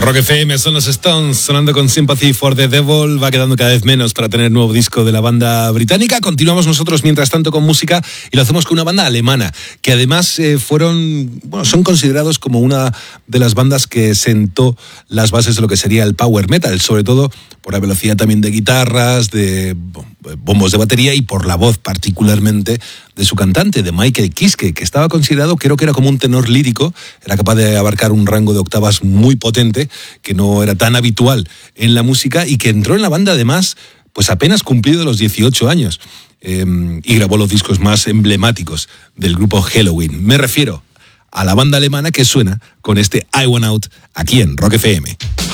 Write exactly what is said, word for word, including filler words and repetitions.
Rock F M, son los Stones sonando con Sympathy for the Devil. Va quedando cada vez menos para tener nuevo disco de la banda británica. Continuamos nosotros mientras tanto con música y lo hacemos con una banda alemana que además eh, fueron, bueno, son considerados como una de las bandas que sentó las bases de lo que sería el power metal, sobre todo por la velocidad también de guitarras, de bombos de batería y por la voz particularmente de su cantante, de Michael Kiske, que estaba considerado, creo que era como un tenor lírico, era capaz de abarcar un rango de octavas muy potente, que no era tan habitual en la música y que entró en la banda además pues apenas cumplido los dieciocho años eh, y grabó los discos más emblemáticos del grupo Helloween. Me refiero a la banda alemana que suena con este I Want Out aquí en Rock F M.